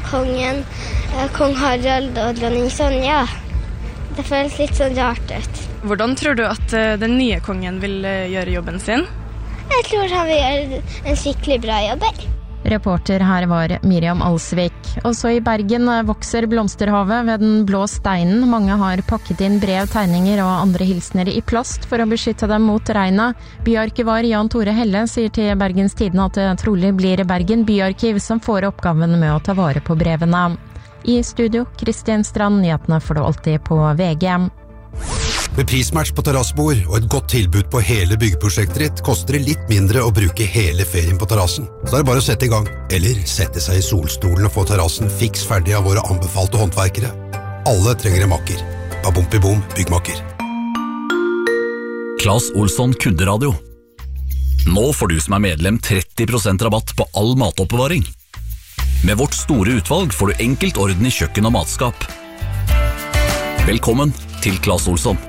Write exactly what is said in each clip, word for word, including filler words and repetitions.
kongen, kong Harald og dronning Sonja. Det føles litt sånn rart ut. Hvordan tror du at den nye kongen vil gjøre jobben sin? Jeg tror han vil gjøre en skikkelig bra jobb. Reporter her var Miriam Alsvik. Også i Bergen vokser blomsterhavet ved den blå steinen. Mange har pakket inn brev, tegninger og andre hilsner i plast for å beskytte dem mot regnet. Byarkivar Jan Tore Helle sier til Bergens Tidende at det trolig blir Bergen byarkiv som får oppgaven med å ta vare på brevene. I studio, Kristian Strand, nyhetene får du alltid på V G. Med prismatch på terrassebord og et godt tilbud på hele byggeprosjektet ditt, koster det litt mindre å bruke hele ferien på terrassen. Så er det bare å sette i gang, eller sette seg i solstolen og få terrassen fiks ferdig av våre anbefalte håndverkere. Alle trenger en makker. Babumpi-bom, byggmakker. Claes Olsson Kunderadio. Nå får du som er medlem tretti prosent rabatt på all matoppbevaring. Med vårt store utvalg får du enkelt orden i kjøkken og matskap. Velkommen til Claes Olsson.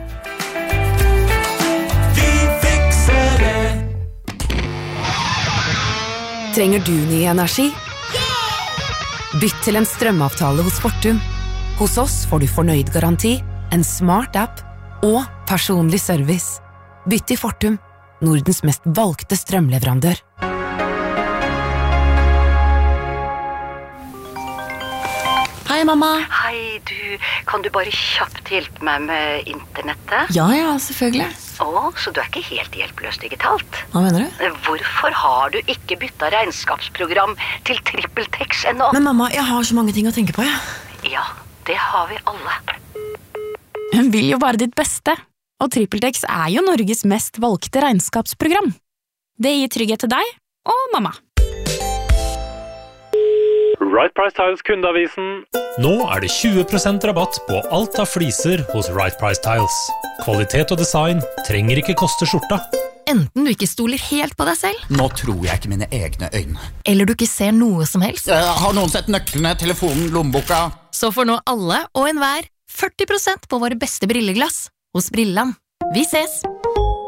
Trenger du ny energi? Bytt til en strømavtale hos Fortum. Hos oss får du fornøyd garanti, en smart app og personlig service. Bytt til Fortum, Nordens mest valgte strømleverandør. Hei, mamma. Hei, du. Kan du bare kjapt hjelpe meg med internettet? Ja, ja, selvfølgelig. Å, så du er ikke helt hjelpeløs digitalt? Hva mener du? Hvorfor har du ikke byttet regnskapsprogram til TrippelTex ennå? Men mamma, jeg har så mange ting å tenke på, ja. Ja, det har vi alle. Hun vil jo bare ditt beste, og TrippelTex er jo Norges mest valgte regnskapsprogram. Det gir trygghet til deg og mamma. Right Price Tiles kundeavisen. Nå er det tjue prosent rabatt på alt av fliser hos Right Price Tiles. Kvalitet og design trenger ikke koste skjorta. Enten du ikke stoler helt på deg selv. Nå tror jeg ikke mine egne øyne. Eller du ikke ser noe som helst. Jeg har noen sett nøklene, telefonen, lommeboka? Så får nå alle og enhver førti prosent på våre beste brilleglass hos Brilland. Vi ses!